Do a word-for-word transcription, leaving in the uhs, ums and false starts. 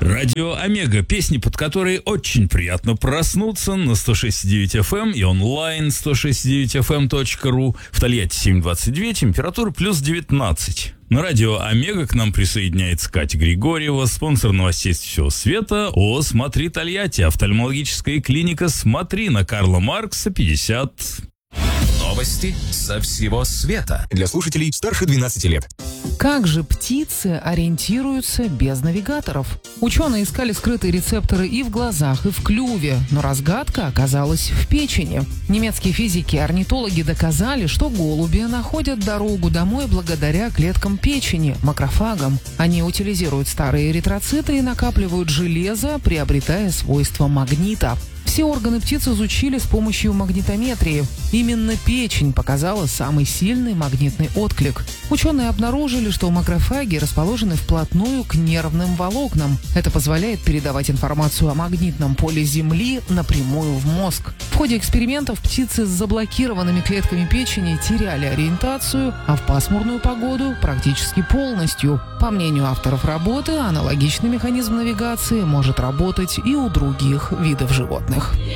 Радио Омега. Песни, под которые очень приятно проснуться на сто шесть и девять эф эм и онлайн сто шесть и девять эф эм точка ру. В Тольятти семь двадцать два, температура плюс девятнадцать. На радио Омега к нам присоединяется Катя Григорьева, спонсор новостей с всего света. О, смотри, Тольятти, офтальмологическая клиника «Смотри» на Карла Маркса, пятьдесят. Новости со всего света. Для слушателей старше двенадцати лет. Как же птицы ориентируются без навигаторов? Ученые искали скрытые рецепторы и в глазах, и в клюве, но разгадка оказалась в печени. Немецкие физики и орнитологи доказали, что голуби находят дорогу домой благодаря клеткам печени, макрофагам. Они утилизируют старые эритроциты и накапливают железо, приобретая свойства магнита. Все органы птиц изучили с помощью магнитометрии. Именно печень показала самый сильный магнитный отклик. Ученые обнаружили, что макрофаги расположены вплотную к нервным волокнам. Это позволяет передавать информацию о магнитном поле Земли напрямую в мозг. В ходе экспериментов птицы с заблокированными клетками печени теряли ориентацию, а в пасмурную погоду практически полностью. По мнению авторов работы, аналогичный механизм навигации может работать и у других видов животных.